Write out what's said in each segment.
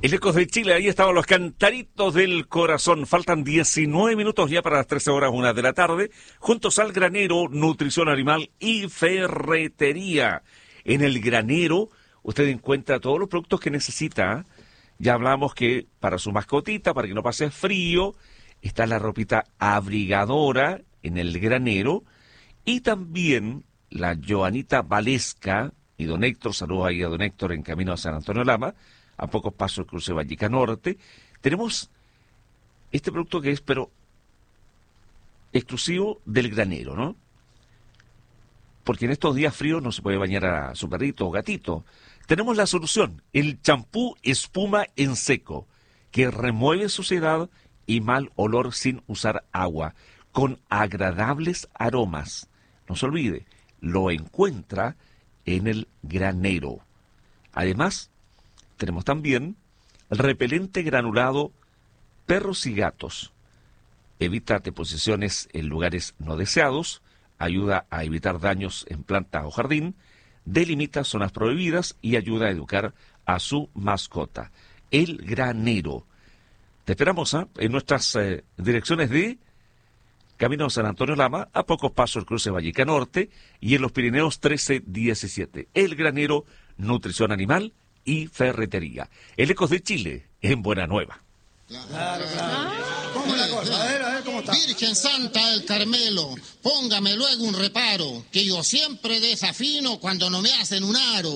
El Ecos de Chile, ahí estaban los cantaritos del corazón. Faltan 19 minutos ya para las 13 horas, 1 de la tarde. Juntos al Granero, Nutrición Animal y Ferretería. En el Granero, usted encuentra todos los productos que necesita. Ya hablamos que para su mascotita, para que no pase frío, está la ropita abrigadora en el Granero. Y también la Joanita Valesca y don Héctor, saludos ahí a don Héctor en camino a San Antonio Lama, a pocos pasos del cruce Vallica Norte. Tenemos este producto que es, pero exclusivo del Granero, ¿no? Porque en estos días fríos no se puede bañar a su perrito o gatito. Tenemos la solución, el champú espuma en seco, que remueve suciedad y mal olor sin usar agua, con agradables aromas. No se olvide, lo encuentra en el Granero. Además, tenemos también el repelente granulado perros y gatos. Evita deposiciones en lugares no deseados, ayuda a evitar daños en planta o jardín, delimita zonas prohibidas y ayuda a educar a su mascota. El Granero. Te esperamos en nuestras direcciones de Camino a San Antonio Lama, a pocos pasos el cruce Vallica Norte, y en los Pirineos 1317. El Granero, Nutrición Animal y Ferretería. El Ecos de Chile, en Buena Nueva. Claro. ¿Cómo la cosa? A ver, ¿cómo está? Virgen Santa del Carmelo, póngame luego un reparo, que yo siempre desafino cuando no me hacen un aro.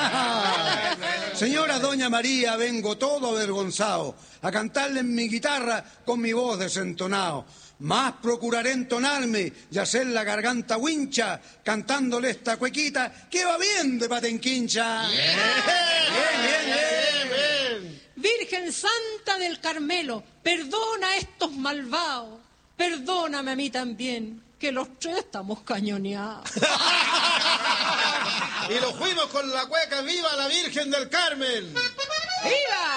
Señora Doña María, vengo todo avergonzado a cantarle en mi guitarra con mi voz desentonado. Más procuraré entonarme y hacer la garganta wincha cantándole esta cuequita que va bien de patenquincha. Bien. Virgen Santa del Carmelo, perdona a estos malvados, perdóname a mí también, que los tres estamos cañoneados. Y lo fuimos con la cueca, ¡viva la Virgen del Carmen! ¡Viva!